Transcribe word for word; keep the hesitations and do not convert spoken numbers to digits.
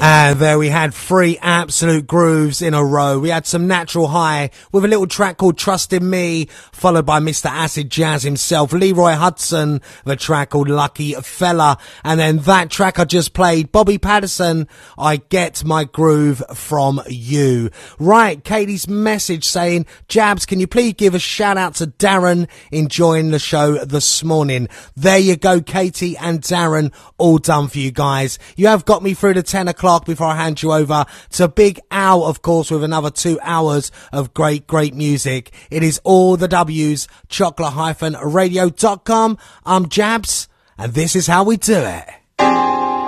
And there we had three absolute grooves in a row. We had some Natural High with a little track called Trust in Me, followed by Mister Acid Jazz himself, Leroy Hudson, the track called Lucky Fella. And then that track I just played, Bobby Patterson, I Get My Groove From You. Right, Katie's message saying, Jabs, can you please give a shout out to Darren enjoying the show this morning? There you go, Katie and Darren, all done for you guys. You have got me through the ten o'clock before I hand you over to Big Al, of course, with another two hours of great, great music. It is all the W's, chocolate radio dot com. I'm Jabs, and this is how we do it.